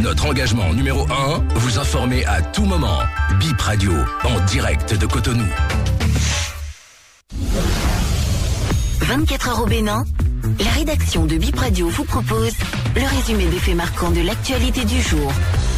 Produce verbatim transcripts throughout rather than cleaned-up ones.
Notre engagement numéro un, vous informer à tout moment. B I P Radio, en direct de Cotonou. vingt-quatre heures au Bénin, la rédaction de B I P Radio vous propose le résumé des faits marquants de l'actualité du jour.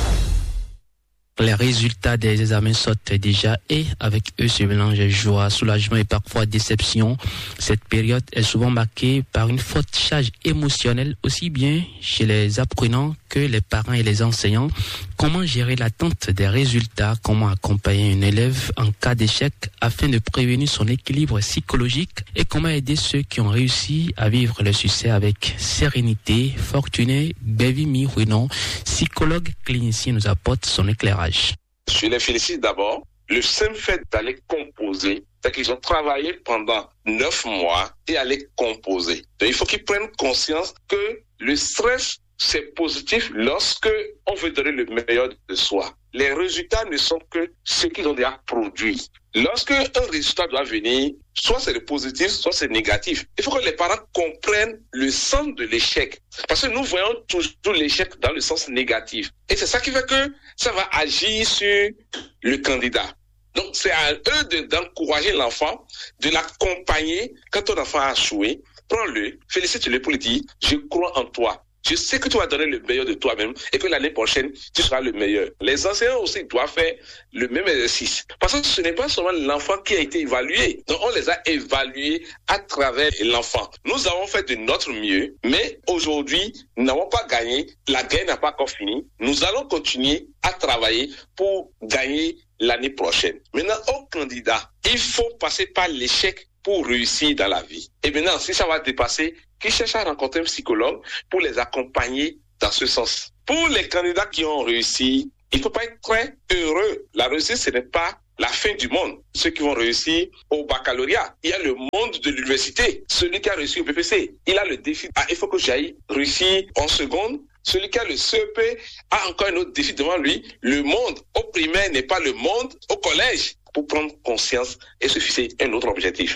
Les résultats des examens sortent déjà et avec eux se mélangent joie, soulagement et parfois déception. Cette période est souvent marquée par une forte charge émotionnelle, aussi bien chez les apprenants que les parents et les enseignants. Comment gérer l'attente des résultats? Comment accompagner un élève en cas d'échec afin de prévenir son équilibre psychologique? Et comment aider ceux qui ont réussi à vivre le succès avec sérénité? Fortuné Bevimi Ruinon, psychologue clinicien, nous apporte son éclairage. Je les félicite d'abord. Le simple fait d'aller composer, c'est qu'ils ont travaillé pendant neuf mois et aller composer. Donc, il faut qu'ils prennent conscience que le stress, c'est positif lorsque on veut donner le meilleur de soi. Les résultats ne sont que ce qu'ils ont déjà produit. Lorsque un résultat doit venir, soit c'est le positif, soit c'est négatif. Il faut que les parents comprennent le sens de l'échec. Parce que nous voyons toujours l'échec dans le sens négatif. Et c'est ça qui fait que ça va agir sur le candidat. Donc c'est à eux de, d'encourager l'enfant, de l'accompagner. Quand ton enfant a échoué, prends-le, félicite-le pour lui dire « Je crois en toi ». Je sais que tu vas donner le meilleur de toi-même et que l'année prochaine, tu seras le meilleur. Les enseignants aussi doivent faire le même exercice. Parce que ce n'est pas seulement l'enfant qui a été évalué. Donc, on les a évalués à travers l'enfant. Nous avons fait de notre mieux, mais aujourd'hui, nous n'avons pas gagné. La guerre n'a pas encore fini. Nous allons continuer à travailler pour gagner l'année prochaine. Maintenant, au candidat, il faut passer par l'échec pour réussir dans la vie. Et maintenant, si ça va dépasser, qui cherche à rencontrer un psychologue pour les accompagner dans ce sens. Pour les candidats qui ont réussi, il ne faut pas être très heureux. La réussite, ce n'est pas la fin du monde. Ceux qui vont réussir au baccalauréat, il y a le monde de l'université. Celui qui a réussi au B P C, il a le défi. Ah, il faut que j'aille réussir en seconde. Celui qui a le C E P a encore un autre défi devant lui. Le monde au primaire n'est pas le monde au collège. Pour prendre conscience et se fixer un autre objectif.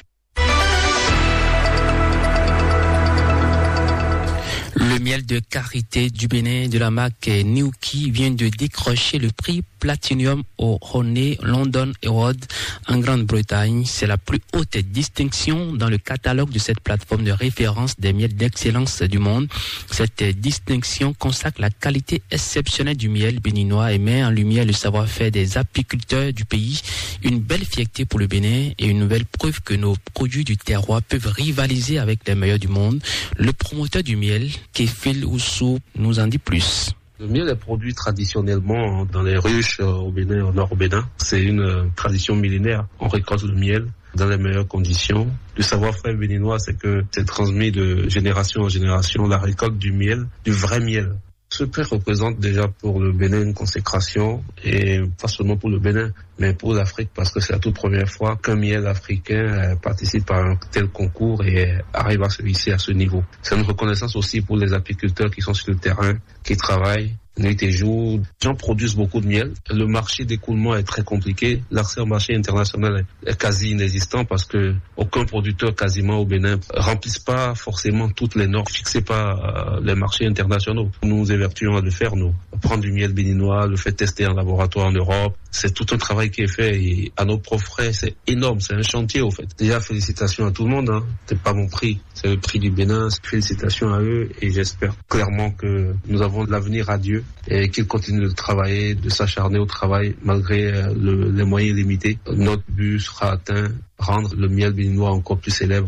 Le miel de karité du Bénin de la marque Niuki vient de décrocher le prix Platinum au Honey London Award en Grande-Bretagne. C'est la plus haute distinction dans le catalogue de cette plateforme de référence des miels d'excellence du monde. Cette distinction consacre la qualité exceptionnelle du miel béninois et met en lumière le savoir-faire des apiculteurs du pays. Une belle fierté pour le Bénin et une nouvelle preuve que nos produits du terroir peuvent rivaliser avec les meilleurs du monde. Le promoteur du miel, Kefil Oussou, nous en dit plus. Le miel est produit traditionnellement dans les ruches au Bénin, au nord au Bénin. C'est une tradition millénaire. On récolte le miel dans les meilleures conditions. Le savoir-faire béninois, c'est que c'est transmis de génération en génération la récolte du miel, du vrai miel. Ce prix représente déjà pour le Bénin une consécration, et pas seulement pour le Bénin, mais pour l'Afrique, parce que c'est la toute première fois qu'un miel africain participe à un tel concours et arrive à se hisser à ce niveau. C'est une reconnaissance aussi pour les apiculteurs qui sont sur le terrain, qui travaillent nuit et jour. Les gens produisent beaucoup de miel. Le marché d'écoulement est très compliqué. L'accès au marché international est quasi inexistant parce que aucun producteur quasiment au Bénin remplisse pas forcément toutes les normes fixées par les marchés internationaux. Nous nous évertuons à le faire, nous. Prendre du miel béninois, le faire tester en laboratoire en Europe. C'est tout un travail qui est fait et à nos propres frais, c'est énorme. C'est un chantier, au fait. Déjà, félicitations à tout le monde, hein. C'est pas mon prix. C'est le prix du Bénin. Félicitations à eux et j'espère clairement que nous avons de l'avenir à Dieu et qu'ils continuent de travailler, de s'acharner au travail malgré le, les moyens limités. Notre but sera atteint, rendre le miel béninois encore plus célèbre.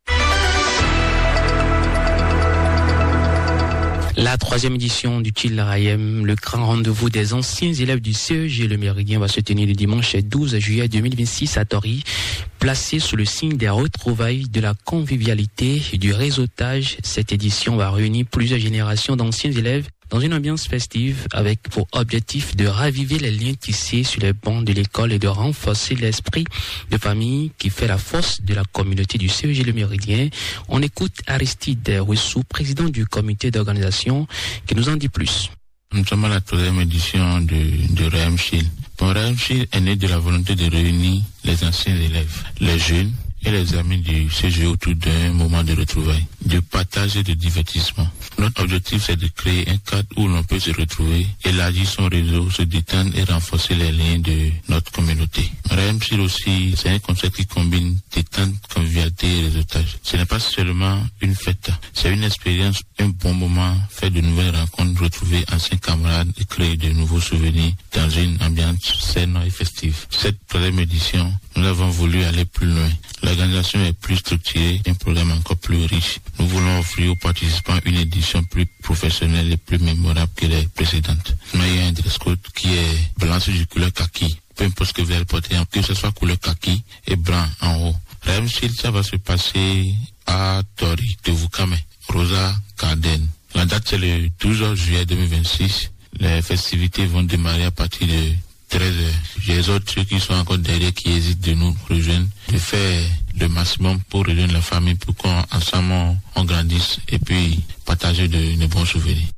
La troisième édition du Chill Rayem, le grand rendez-vous des anciens élèves du C E G Le Méridien, va se tenir le dimanche douze juillet deux mille vingt-six à Tori. Placé sous le signe des retrouvailles, de la convivialité et du réseautage, cette édition va réunir plusieurs générations d'anciens élèves dans une ambiance festive avec pour objectif de raviver les liens tissés sur les bancs de l'école et de renforcer l'esprit de famille qui fait la force de la communauté du C E G Le Méridien. On écoute Aristide Wessou, président du comité d'organisation, qui nous en dit plus. Nous sommes à la troisième édition de, de Rayem Chill. Bon, Rayem Chill est né de la volonté de réunir les anciens élèves, les jeunes et les amis du C G autour d'un moment de retrouvailles, de partage et de divertissement. Notre objectif, c'est de créer un cadre où l'on peut se retrouver, élargir son réseau, se détendre et renforcer les liens de notre communauté. Raemsil aussi, c'est un concept qui combine détente, convivialité et réseautage. Ce n'est pas seulement une fête, c'est une expérience, un bon moment, faire de nouvelles rencontres, retrouver anciens camarades et créer de nouveaux souvenirs dans une ambiance saine et festive. Cette troisième édition, nous avons voulu aller plus loin. L'organisation est plus structurée, un programme encore plus riche. Nous voulons offrir aux participants une édition plus professionnelle et plus mémorable que les précédentes. Nous avons un dress code qui est blanc sur du couleur kaki. Peu importe ce que vous allez porter, que ce soit couleur kaki et blanc en haut. Raemsil, ça va se passer à Tori de Vukame, Rosa Garden. La date c'est le douze juillet deux mille vingt-six. Les festivités vont démarrer à partir de treize heures. Les autres ceux qui sont encore derrière, qui hésitent de nous rejoindre, de faire le maximum pour rejoindre la famille, pour qu'ensemble on, on grandisse et puis partager de, de bons souvenirs.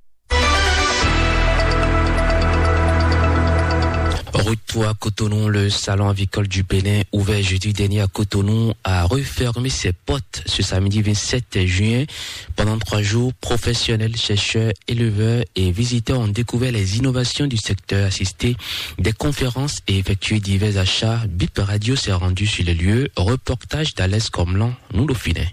Retour à Cotonou, le salon avicole du Bénin, ouvert jeudi dernier à Cotonou, a refermé ses portes ce samedi vingt-sept juin. Pendant trois jours, professionnels, chercheurs, éleveurs et visiteurs ont découvert les innovations du secteur, assisté des conférences et effectué divers achats. Bip Radio s'est rendu sur les lieux. Reportage d'Alès Comlan, nous le filet.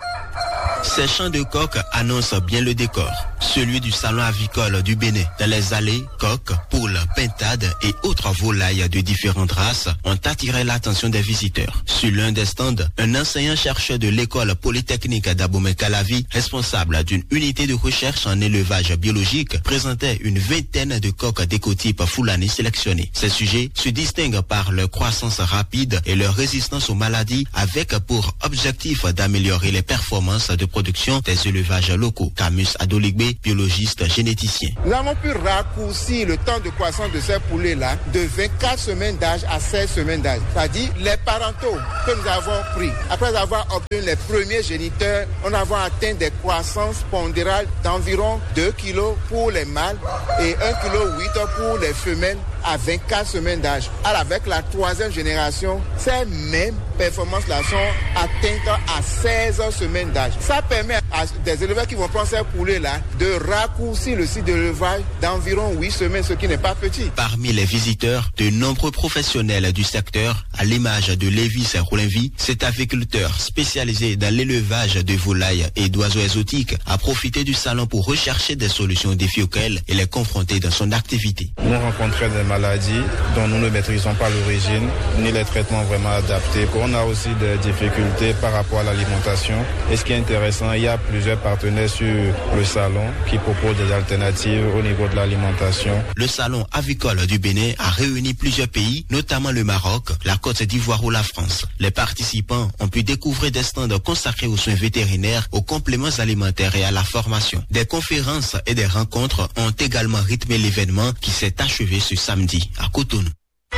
Ces champs de coq annoncent bien le décor, celui du salon avicole du Bénin. Dans les allées, coqs, poules, pintades et autres volailles de différentes races ont attiré l'attention des visiteurs. Sur l'un des stands, un enseignant-chercheur de l'école polytechnique d'Abomey-Calavi, responsable d'une unité de recherche en élevage biologique, présentait une vingtaine de coqs d'écotype Fulani sélectionnés. Ces sujets se distinguent par leur croissance rapide et leur résistance aux maladies, avec pour objectif d'améliorer les performances de production des élevages locaux. Camus Adoligbe, biologiste généticien. Nous avons pu raccourcir le temps de croissance de ces poulets-là de vingt-quatre semaines d'âge à seize semaines d'âge. C'est-à-dire les parentaux que nous avons pris. Après avoir obtenu les premiers géniteurs, on a atteint des croissances pondérales d'environ deux kilos pour les mâles et un virgule huit kilos pour les femelles à vingt-quatre semaines d'âge. Alors avec la troisième génération, ces mêmes performances-là sont atteintes à seize semaines d'âge. Ça permet à des éleveurs qui vont prendre ces poulets-là de raccourcir le cycle d'élevage d'environ huit semaines, ce qui n'est pas petit. Parmi les visiteurs, de nombreux professionnels du secteur, à l'image de Lévis Roulinvi, cet aviculteur spécialisé dans l'élevage de volailles et d'oiseaux exotiques a profité du salon pour rechercher des solutions aux défis auxquels il est confronté dans son activité. Nous rencontrons des maladies dont nous ne maîtrisons pas l'origine, ni les traitements vraiment adaptés. On a aussi des difficultés par rapport à l'alimentation. Et ce qui est intéressant, il y a plusieurs partenaires sur le salon qui proposent des alternatives au niveau de l'alimentation. Le salon avicole du Bénin a réuni plusieurs pays, notamment le Maroc, la Côte d'Ivoire ou la France. Les participants ont pu découvrir des stands consacrés aux soins vétérinaires, aux compléments alimentaires et à la formation. Des conférences et des rencontres ont également rythmé l'événement qui s'est achevé ce samedi à Cotonou.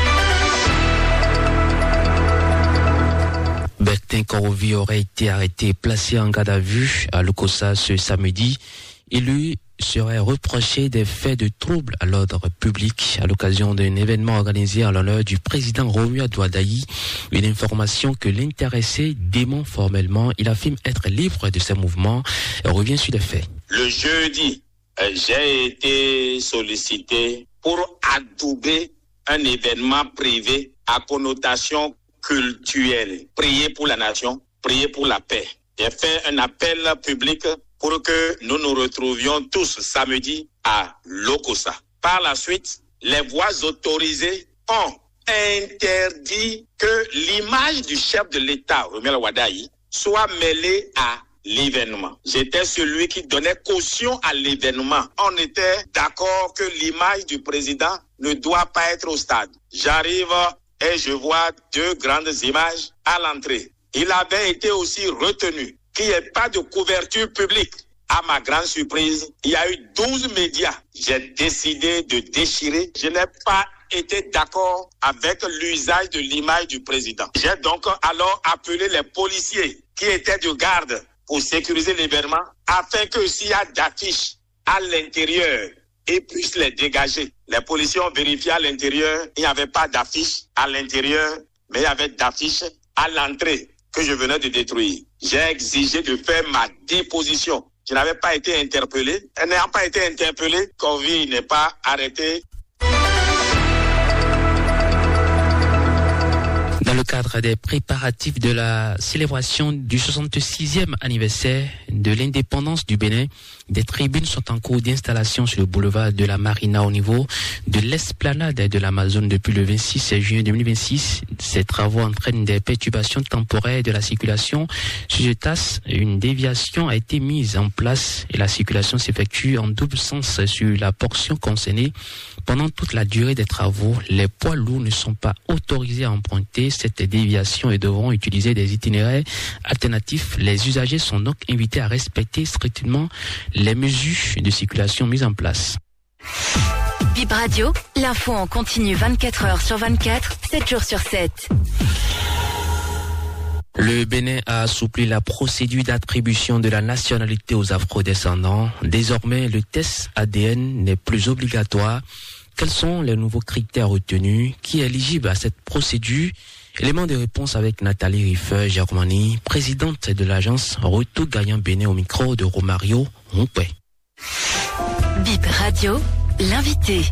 Bertin Korovi aurait été arrêté et placé en garde à vue à Lukosa ce samedi. Il lui serait reproché des faits de trouble à l'ordre public à l'occasion d'un événement organisé en l'honneur du président Romuald Douadaï. Une information que l'intéressé dément formellement. Il affirme être libre de ses mouvements et revient sur les faits. Le jeudi, j'ai été sollicité pour adouber un événement privé à connotation culturelle. Prier pour la nation, prier pour la paix. J'ai fait un appel public pour que nous nous retrouvions tous samedi à Lokosa. Par la suite, les voix autorisées ont interdit que l'image du chef de l'État, Romuald Douadaï, soit mêlée à l'événement. J'étais celui qui donnait caution à l'événement. On était d'accord que l'image du président ne doit pas être au stade. J'arrive et je vois deux grandes images à l'entrée. Il avait été aussi retenu qu'il n'y ait pas de couverture publique. À ma grande surprise, il y a eu douze médias. J'ai décidé de déchirer. Je n'ai pas été d'accord avec l'usage de l'image du président. J'ai donc alors appelé les policiers qui étaient de garde pour sécuriser l'événement, afin que s'il y a d'affiches à l'intérieur, ils puissent les dégager. Les policiers ont vérifié à l'intérieur, il n'y avait pas d'affiches à l'intérieur, mais il y avait d'affiches à l'entrée. que je venais de détruire. J'ai exigé de faire ma déposition. Je n'avais pas été interpellé. Et n'ayant pas été interpellé, Corvée n'est pas arrêté. Dans le cadre des préparatifs de la célébration du soixante-sixième anniversaire de l'indépendance du Bénin, des tribunes sont en cours d'installation sur le boulevard de la Marina au niveau de l'esplanade de l'Amazone depuis le vingt-six juin deux mille vingt-six. Ces travaux entraînent des perturbations temporaires de la circulation. Sur ce tasse, une déviation a été mise en place et la circulation s'effectue en double sens sur la portion concernée. Pendant toute la durée des travaux, les poids lourds ne sont pas autorisés à emprunter cette déviation et devront utiliser des itinéraires alternatifs. Les usagers sont donc invités à respecter strictement les mesures de circulation mises en place. Bip Radio, l'info en continu vingt-quatre heures sur vingt-quatre, sept jours sur sept. Le Bénin a assoupli la procédure d'attribution de la nationalité aux afro-descendants. Désormais, le test A D N n'est plus obligatoire. Quels sont les nouveaux critères retenus? Qui est éligible à cette procédure? Élément de réponse avec Nathalie Riffer-Germani, présidente de l'agence Retour Gagnant Bénin au micro de Romario Rompé. Bip Radio, l'invité.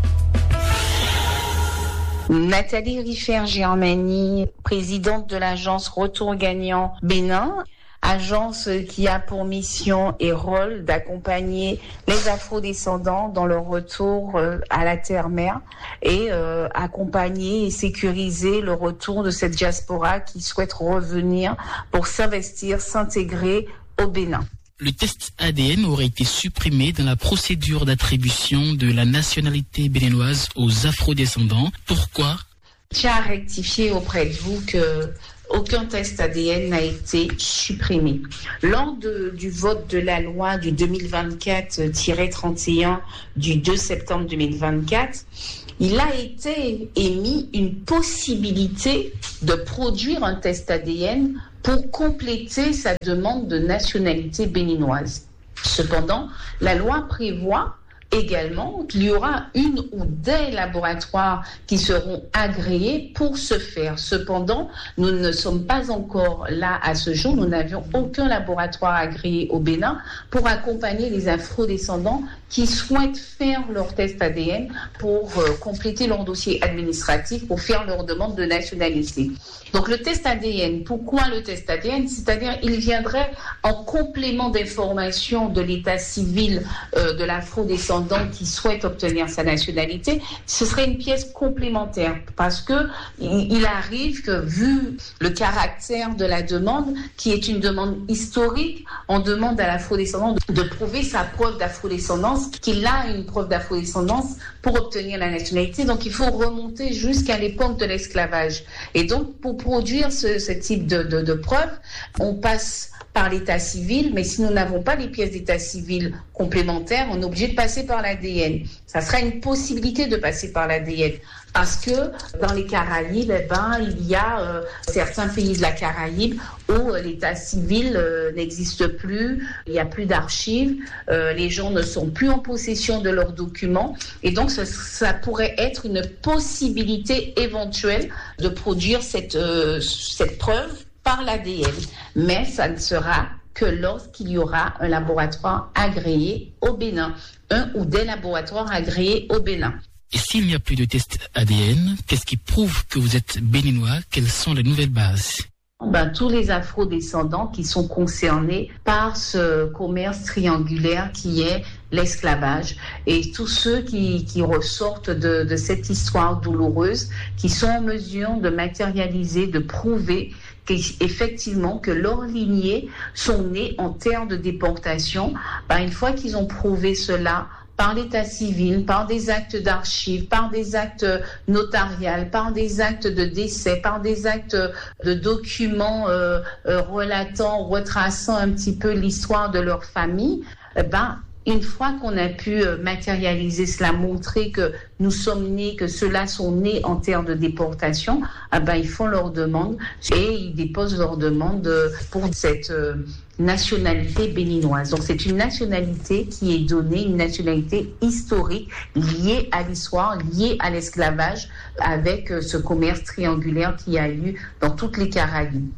Nathalie Riffer-Germani, présidente de l'agence Retour Gagnant Bénin, agence qui a pour mission et rôle d'accompagner les afrodescendants dans leur retour à la terre-mère et euh, accompagner et sécuriser le retour de cette diaspora qui souhaite revenir pour s'investir, s'intégrer au Bénin. Le test A D N aurait été supprimé dans la procédure d'attribution de la nationalité béninoise aux afrodescendants. Pourquoi? Je tiens à rectifier auprès de vous que aucun test A D N n'a été supprimé. Lors de, du vote de la loi du deux mille vingt-quatre trente et un du deux septembre deux mille vingt-quatre, il a été émis une possibilité de produire un test A D N pour compléter sa demande de nationalité béninoise. Cependant, la loi prévoit également qu'il y aura une ou des laboratoires qui seront agréés pour ce faire. Cependant, nous ne sommes pas encore là à ce jour. Nous n'avions aucun laboratoire agréé au Bénin pour accompagner les afrodescendants qui souhaitent faire leur test A D N pour euh, compléter leur dossier administratif, pour faire leur demande de nationalité. Donc le test A D N, pourquoi le test A D N? C'est-à-dire il viendrait en complément d'information de l'état civil euh, de l'afrodescendant qui souhaite obtenir sa nationalité. Ce serait une pièce complémentaire parce que il arrive que, vu le caractère de la demande, qui est une demande historique, on demande à l'afrodescendant de, de prouver sa preuve d'afrodescendance, qu'il a une preuve d'afrodescendance pour obtenir la nationalité. Donc il faut remonter jusqu'à l'époque de l'esclavage. Et donc pour produire ce, ce type de, de, de preuve, on passe par l'état civil, mais si nous n'avons pas les pièces d'état civil complémentaires, on est obligé de passer par l'A D N. Ça sera une possibilité de passer par l'A D N parce que dans les Caraïbes, eh ben, il y a euh, certains pays de la Caraïbe où euh, l'état civil euh, n'existe plus, il n'y a plus d'archives, euh, les gens ne sont plus en possession de leurs documents et donc ça, ça pourrait être une possibilité éventuelle de produire cette, euh, cette preuve par l'A D N, mais ça ne sera que lorsqu'il y aura un laboratoire agréé au Bénin, un ou des laboratoires agréés au Bénin. Et s'il n'y a plus de test A D N, qu'est-ce qui prouve que vous êtes béninois? Quelles sont les nouvelles bases? Ben, tous les afro-descendants qui sont concernés par ce commerce triangulaire qui est l'esclavage et tous ceux qui, qui ressortent de, de cette histoire douloureuse, qui sont en mesure de matérialiser, de prouver effectivement que leurs lignées sont nées en terre de déportation. Ben, une fois qu'ils ont prouvé cela par l'état civil, par des actes d'archives, par des actes notariales, par des actes de décès, par des actes de documents euh, euh, relatant, retraçant un petit peu l'histoire de leur famille, ben, une fois qu'on a pu matérialiser cela, montrer que nous sommes nés, que ceux-là sont nés en terre de déportation, eh ben, ils font leur demande et ils déposent leur demande pour cette nationalité béninoise. Donc c'est une nationalité qui est donnée, une nationalité historique liée à l'histoire, liée à l'esclavage, avec ce commerce triangulaire qui a eu dans toutes les Caraïbes.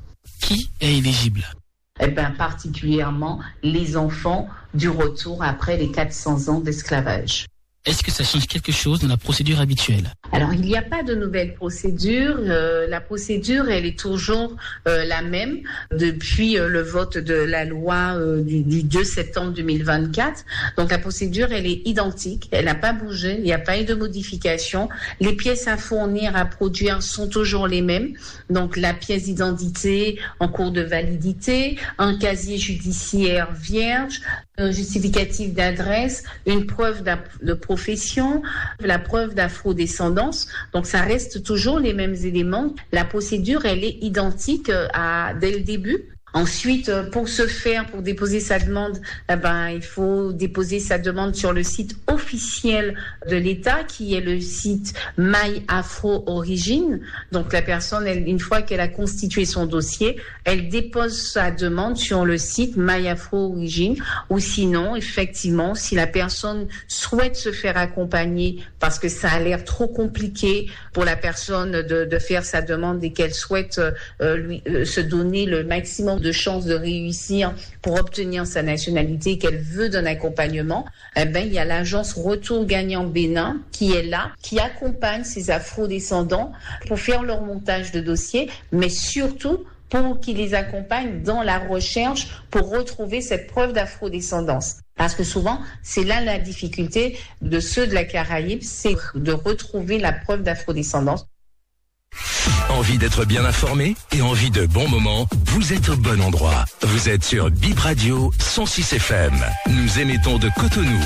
Qui est éligible? Eh bien, particulièrement les enfants du retour après les quatre cents ans d'esclavage. Est-ce que ça change quelque chose dans la procédure habituelle? Alors, il n'y a pas de nouvelle procédure. Euh, la procédure, elle est toujours euh, la même depuis euh, le vote de la loi euh, du, du deux septembre deux mille vingt-quatre. Donc, la procédure, elle est identique. Elle n'a pas bougé. Il n'y a pas eu de modification. Les pièces à fournir, à produire sont toujours les mêmes. Donc, la pièce d'identité en cours de validité, un casier judiciaire vierge, un justificatif d'adresse, une preuve de profession, la preuve d'afrodescendance. Donc, ça reste toujours les mêmes éléments. La procédure, elle est identique à, dès le début. Ensuite, pour ce faire, pour déposer sa demande, eh ben, il faut déposer sa demande sur le site officiel de l'État, qui est le site My Afro Origine. Donc, la personne, elle, une fois qu'elle a constitué son dossier, elle dépose sa demande sur le site My Afro Origine. Ou sinon, effectivement, si la personne souhaite se faire accompagner parce que ça a l'air trop compliqué pour la personne de, de faire sa demande et qu'elle souhaite euh, lui euh, se donner le maximum de chances de réussir pour obtenir sa nationalité, qu'elle veut d'un accompagnement, eh ben, il y a l'agence Retour Gagnant Bénin qui est là, qui accompagne ces afro-descendants pour faire leur montage de dossier, mais surtout pour qu'ils les accompagnent dans la recherche pour retrouver cette preuve d'afro-descendance. Parce que souvent, c'est là la difficulté de ceux de la Caraïbe, c'est de retrouver la preuve d'afro-descendance. Envie d'être bien informé et envie de bons moments, vous êtes au bon endroit. Vous êtes sur Bip Radio cent six F M. Nous émettons de Cotonou.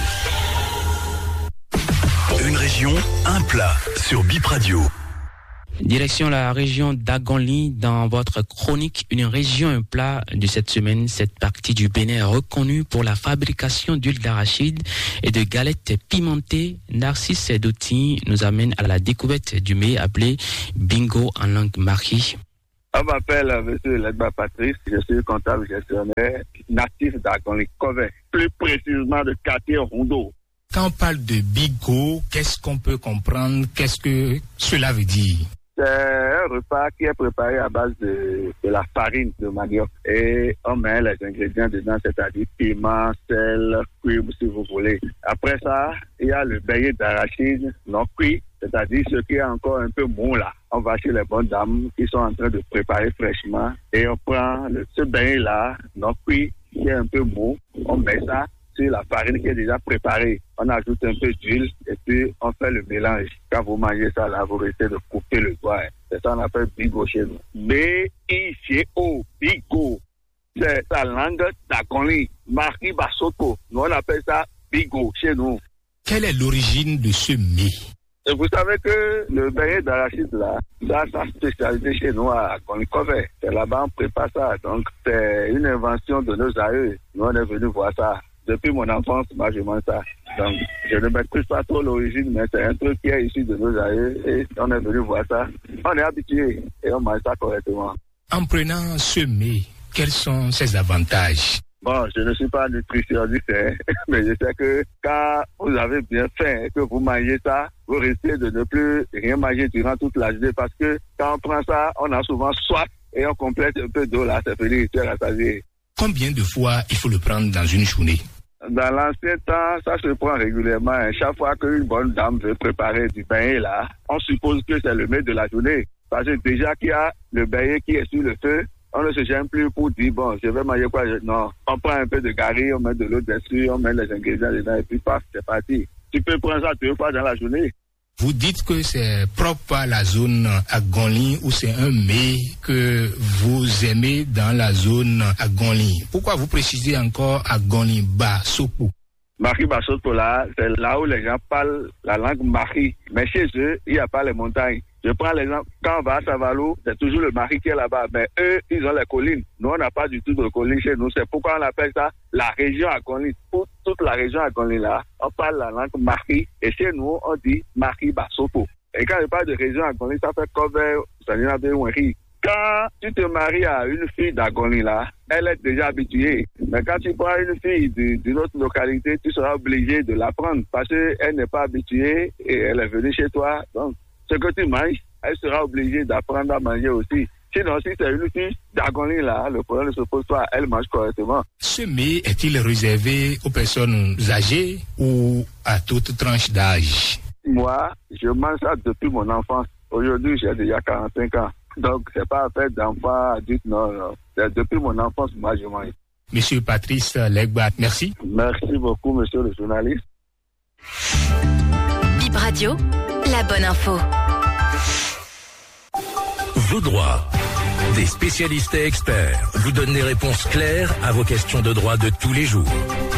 Une région, un plat sur Bip Radio. Direction la région d'Agonli dans votre chronique Une région, un plat de cette semaine. Cette partie du Bénin est reconnue pour la fabrication d'huile d'arachide et de galettes pimentées. Narcisse Douti nous amène à la découverte du mets appelé bingo en langue mari. On m'appelle M. Ledba Patrice, je suis comptable gestionnaire natif d'Agonli, Covey, plus précisément de quartier Rondeau. Quand on parle de bingo, qu'est-ce qu'on peut comprendre? Qu'est-ce que cela veut dire? C'est un repas qui est préparé à base de, de la farine de manioc et on met les ingrédients dedans, c'est-à-dire piment, sel, cuivre si vous voulez. Après ça, il y a le beignet d'arachide non cuit, c'est-à-dire ce qui est encore un peu mou là. On va chez les bonnes dames qui sont en train de préparer fraîchement et on prend le, ce beignet là non cuit qui est un peu mou, on met ça sur la farine qui est déjà préparée. On ajoute un peu d'huile et puis on fait le mélange. Quand vous mangez ça, là, vous risquez de couper le doigt. Hein. C'est ça qu'on appelle bigo chez nous. B I G O, bigo. C'est la langue d'Agonli, Mari Basoto. Nous, on appelle ça bigo chez nous. Quelle est l'origine de ce mets? Et vous savez que le beignet d'arachide, là, ça, ça spécialité chez nous à Agonli-Covey. C'est là-bas on prépare ça. Donc, c'est une invention de nos aïeux. Nous, on est venus voir ça. Depuis mon enfance, moi, je mange ça. Donc, je ne maîtrise pas trop l'origine, mais c'est un truc qui est issu de nos aïeux et on est venu voir ça. On est habitué et on mange ça correctement. En prenant ce mets, quels sont ses avantages? Bon, je ne suis pas nutritionniste, hein, mais je sais que quand vous avez bien faim et que vous mangez ça, vous risquez de ne plus rien manger durant toute la journée parce que quand on prend ça, on a souvent soif et on complète un peu d'eau là, c'est fini, tu es rassasié. Combien de fois il faut le prendre dans une journée? Dans l'ancien temps, ça se prend régulièrement. Chaque fois qu'une bonne dame veut préparer du beignet là, on suppose que c'est le mets de la journée. Parce que déjà qu'il y a le beignet qui est sur le feu, on ne se gêne plus pour dire, bon, je vais manger quoi? Non, on prend un peu de gari, on met de l'eau dessus, on met les ingrédients dedans et puis paf, c'est parti. Tu peux prendre ça deux fois dans la journée. Vous dites que c'est propre à la zone Agonli ou c'est un mets que vous aimez dans la zone Agonli. Pourquoi vous précisez encore Agonli Basoto? Mari Basoto là, c'est là où les gens parlent la langue Mari. Mais chez eux, il n'y a pas les montagnes. Je prends l'exemple, quand on va à Savalou, c'est toujours le Mari qui est là-bas. Mais eux, ils ont les collines. Nous, on n'a pas du tout de collines chez nous. C'est pourquoi on appelle ça la région Agonli. Pour toute la région Agonli là, on parle la langue Mari. Et chez nous, on dit Mari Basoto. Et quand je parle de région Agonli, ça fait Covey, Sanina Beweri. Quand tu te maries à une fille d'Agonli là, elle est déjà habituée. Mais quand tu prends une fille d'une autre localité, tu seras obligé de l'apprendre parce qu'elle n'est pas habituée et elle est venue chez toi. Donc, ce que tu manges, elle sera obligée d'apprendre à manger aussi. Sinon, si c'est une fille d'Agonie là, le problème ne se pose pas, elle mange correctement. Ce mets est-il réservé aux personnes âgées ou à toute tranche d'âge? Moi, je mange ça depuis mon enfance. Aujourd'hui, j'ai déjà quarante-cinq ans. Donc, c'est pas fait d'enfant adulte, non, non. C'est depuis mon enfance, moi, je mange. Monsieur Patrice Legba, merci. Merci beaucoup, monsieur le journaliste. Bip Radio, la bonne info. Vos droits. Des spécialistes et experts vous donnent des réponses claires à vos questions de droit de tous les jours.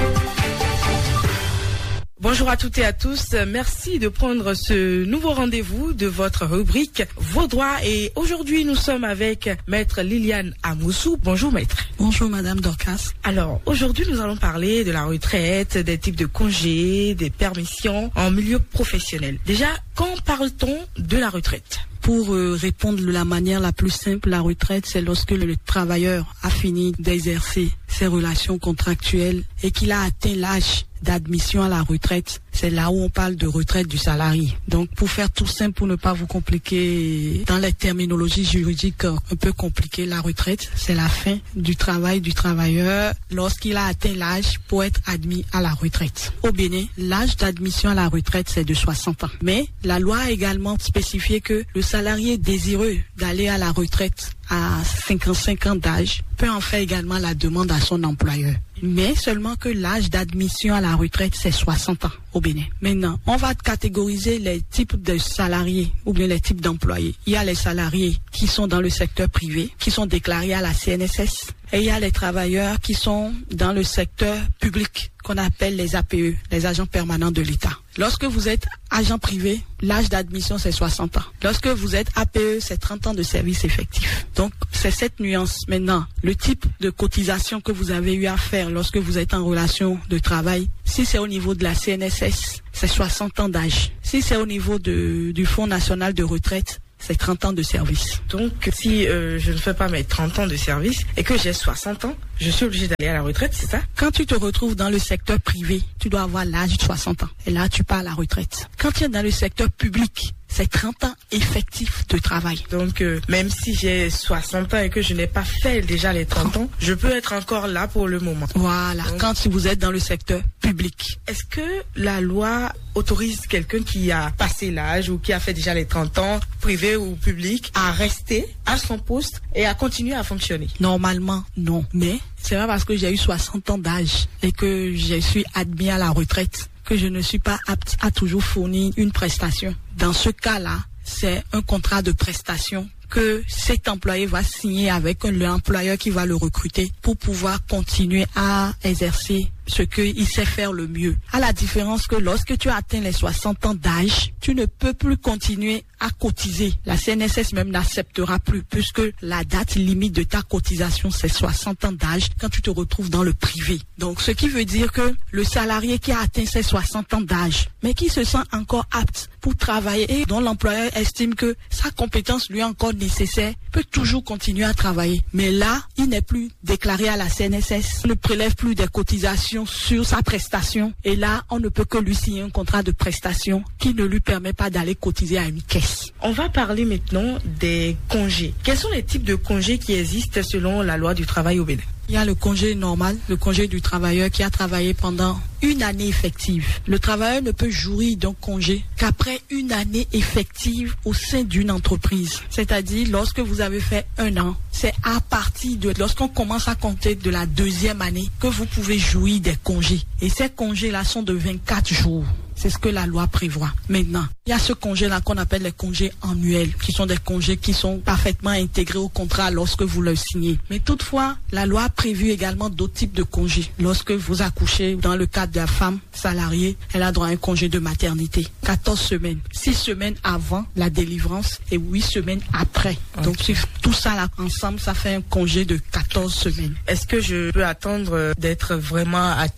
Bonjour à toutes et à tous. Merci de prendre ce nouveau rendez-vous de votre rubrique Vos droits. Et aujourd'hui, nous sommes avec Maître Liliane Amoussou. Bonjour, Maître. Bonjour, Madame Dorcas. Alors, aujourd'hui, nous allons parler de la retraite, des types de congés, des permissions en milieu professionnel. Déjà, quand parle-t-on de la retraite ? Pour euh, répondre de la manière la plus simple, la retraite, c'est lorsque le travailleur a fini d'exercer ses relations contractuelles et qu'il a atteint l'âge d'admission à la retraite. C'est là où on parle de retraite du salarié. Donc, pour faire tout simple, pour ne pas vous compliquer dans les terminologies juridiques un peu compliquées, la retraite, c'est la fin du travail du travailleur lorsqu'il a atteint l'âge pour être admis à la retraite. Au Bénin, l'âge d'admission à la retraite, c'est de soixante ans. Mais la loi a également spécifié que le salarié désireux d'aller à la retraite à cinquante-cinq ans d'âge peut en faire également la demande à son employeur. Mais seulement que l'âge d'admission à la retraite, c'est soixante ans au Bénin. Maintenant, on va catégoriser les types de salariés ou bien les types d'employés. Il y a les salariés qui sont dans le secteur privé, qui sont déclarés à la C N S S. Et il y a les travailleurs qui sont dans le secteur public, qu'on appelle les A P E, les agents permanents de l'État. Lorsque vous êtes agent privé, l'âge d'admission, c'est soixante ans. Lorsque vous êtes A P E, c'est trente ans de service effectif. Donc, c'est cette nuance. Maintenant, le type de cotisation que vous avez eu à faire lorsque vous êtes en relation de travail, si c'est au niveau de la C N S S, c'est soixante ans d'âge. Si c'est au niveau de, du Fonds national de retraite, c'est trente ans de service. Donc, si euh, je ne fais pas mes trente ans de service et que j'ai soixante ans, je suis obligé d'aller à la retraite, c'est ça? Quand tu te retrouves dans le secteur privé, tu dois avoir l'âge de soixante ans. Et là, tu pars à la retraite. Quand tu es dans le secteur public, c'est trente ans effectifs de travail. Donc, euh, même si j'ai soixante ans et que je n'ai pas fait déjà les trente ans, je peux être encore là pour le moment. Voilà, donc, quand si vous êtes dans le secteur public. Est-ce que la loi autorise quelqu'un qui a passé l'âge ou qui a fait déjà les trente ans, privé ou public, à rester à son poste et à continuer à fonctionner? Normalement, non. Mais c'est pas parce que j'ai eu soixante ans d'âge et que je suis admis à la retraite que je ne suis pas apte à toujours fournir une prestation. Dans ce cas-là, c'est un contrat de prestation que cet employé va signer avec l'employeur qui va le recruter pour pouvoir continuer à exercer ce qu'il sait faire le mieux. À la différence que lorsque tu as atteint les soixante ans d'âge, tu ne peux plus continuer à cotiser. La C N S S même n'acceptera plus puisque la date limite de ta cotisation, c'est soixante ans d'âge quand tu te retrouves dans le privé. Donc, ce qui veut dire que le salarié qui a atteint ses soixante ans d'âge, mais qui se sent encore apte pour travailler et dont l'employeur estime que sa compétence lui est encore nécessaire, peut toujours continuer à travailler. Mais là, il n'est plus déclaré à la C N S S, ne prélève plus des cotisations sur sa prestation. Et là, on ne peut que lui signer un contrat de prestation qui ne lui permet pas d'aller cotiser à une caisse. On va parler maintenant des congés. Quels sont les types de congés qui existent selon la loi du travail au Bénin? Il y a le congé normal, le congé du travailleur qui a travaillé pendant une année effective. Le travailleur ne peut jouir d'un congé qu'après une année effective au sein d'une entreprise. C'est-à-dire, lorsque vous avez fait un an, c'est à partir de lorsqu'on commence à compter de la deuxième année que vous pouvez jouir des congés. Et ces congés-là sont de vingt-quatre jours. C'est ce que la loi prévoit. Maintenant, il y a ce congé-là qu'on appelle les congés annuels, qui sont des congés qui sont parfaitement intégrés au contrat lorsque vous le signez. Mais toutefois, la loi a prévu également d'autres types de congés. Lorsque vous accouchez, dans le cadre de la femme salariée, elle a droit à un congé de maternité. quatorze semaines. six semaines avant la délivrance et huit semaines après. Okay. Donc, tout ça là, ensemble, ça fait un congé de quatorze semaines. Est-ce que je peux attendre d'être vraiment à terme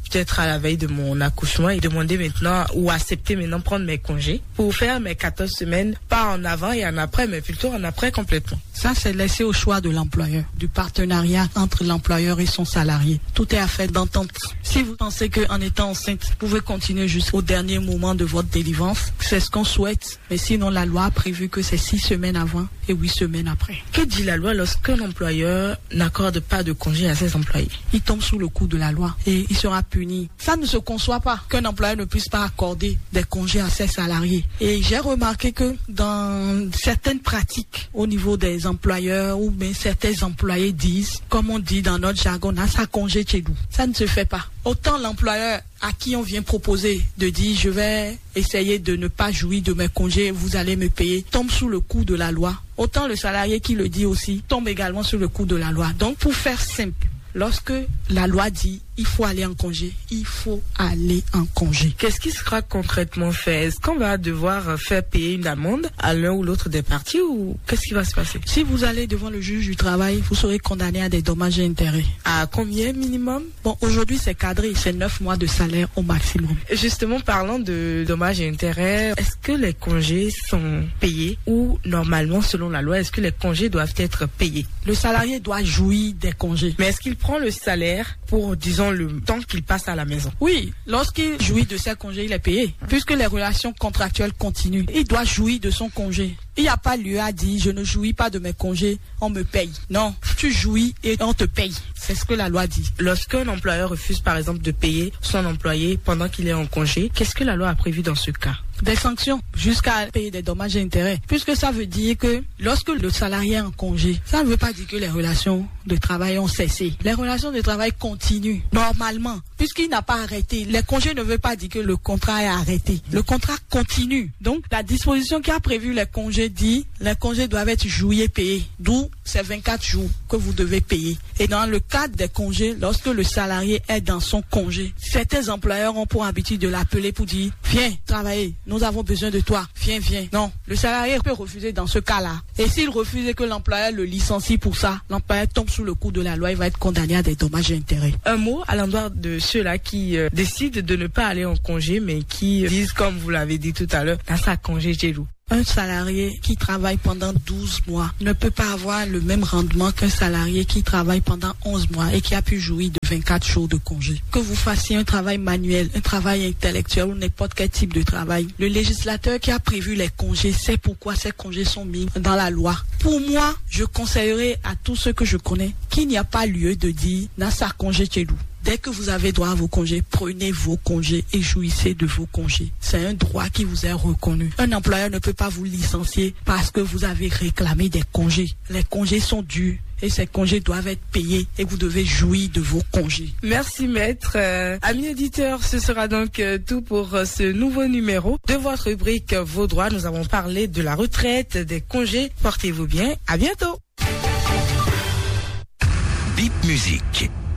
peut-être à la veille de mon accouchement et demander maintenant ou accepter maintenant prendre mes congés pour faire mes quatorze semaines, pas en avant et en après, mais plutôt en après complètement. Ça, c'est laissé au choix de l'employeur, du partenariat entre l'employeur et son salarié. Tout est affaire d'entente. Si vous pensez qu'en étant enceinte, vous pouvez continuer jusqu'au dernier moment de votre délivrance, c'est ce qu'on souhaite. Mais sinon, la loi a prévu que c'est six semaines avant et huit semaines après. Que dit la loi lorsqu'un employeur n'accorde pas de congé à ses employés? Il tombe sous le coup de la loi et il sera puni. Ça ne se conçoit pas qu'un employeur ne puisse pas accorder des congés à ses salariés. Et j'ai remarqué que dans certaines pratiques au niveau des employeurs ou bien certains employés disent, comme on dit dans notre jargon, on a sa congé chez nous. Ça ne se fait pas. Autant l'employeur à qui on vient proposer de dire je vais essayer de ne pas jouir de mes congés, vous allez me payer, tombe sous le coup de la loi. Autant le salarié qui le dit aussi tombe également sous le coup de la loi. Donc pour faire simple, lorsque la loi dit il faut aller en congé, il faut aller en congé. Qu'est-ce qui sera concrètement fait? Est-ce qu'on va devoir faire payer une amende à l'un ou l'autre des parties ou qu'est-ce qui va se passer? Si vous allez devant le juge du travail, vous serez condamné à des dommages et intérêts. À combien minimum? Bon, aujourd'hui c'est cadré, c'est neuf mois de salaire au maximum. Justement, parlant de dommages et intérêts, est-ce que les congés sont payés ou normalement, selon la loi, est-ce que les congés doivent être payés? Le salarié doit jouir des congés. Mais est-ce qu'il prend le salaire pour, disons, le temps qu'il passe à la maison? Oui, lorsqu'il jouit de ses congés, il est payé. Puisque les relations contractuelles continuent, il doit jouir de son congé. Il n'y a pas lieu à dire je ne jouis pas de mes congés, on me paye. Non, tu jouis et on te paye. C'est ce que la loi dit. Lorsqu'un employeur refuse par exemple de payer son employé pendant qu'il est en congé, qu'est-ce que la loi a prévu dans ce cas? Des sanctions jusqu'à payer des dommages et intérêts. Puisque ça veut dire que lorsque le salarié est en congé, ça ne veut pas dire que les relations de travail ont cessé. Les relations de travail continuent normalement. Puisqu'il n'a pas arrêté, les congés ne veulent pas dire que le contrat est arrêté. Le contrat continue. Donc la disposition qui a prévu les congés dit les congés doivent être joués et payés. D'où ces vingt-quatre jours que vous devez payer. Et dans le cadre des congés, lorsque le salarié est dans son congé, certains employeurs ont pour habitude de l'appeler pour dire viens travailler. Nous avons besoin de toi. Viens, viens. Non, le salarié peut refuser dans ce cas-là. Et s'il refuse et que l'employeur le licencie pour ça, l'employeur tombe sous le coup de la loi, il va être condamné à des dommages et intérêts. Un mot à l'endroit de ceux-là qui euh, décident de ne pas aller en congé, mais qui euh, disent, comme vous l'avez dit tout à l'heure, dans sa congé chez vous. Un salarié qui travaille pendant douze mois ne peut pas avoir le même rendement qu'un salarié qui travaille pendant onze mois et qui a pu jouir de vingt-quatre jours de congé. Que vous fassiez un travail manuel, un travail intellectuel ou n'importe quel type de travail, le législateur qui a prévu les congés sait pourquoi ces congés sont mis dans la loi. Pour moi, je conseillerais à tous ceux que je connais qu'il n'y a pas lieu de dire « n'a sa congé chez nous ». Dès que vous avez droit à vos congés, prenez vos congés et jouissez de vos congés. C'est un droit qui vous est reconnu. Un employeur ne peut pas vous licencier parce que vous avez réclamé des congés. Les congés sont dus et ces congés doivent être payés et vous devez jouir de vos congés. Merci maître. Euh, amis auditeurs, ce sera donc euh, tout pour euh, ce nouveau numéro de votre rubrique euh, Vos droits. Nous avons parlé de la retraite, des congés. Portez-vous bien. À bientôt. Bip Musique.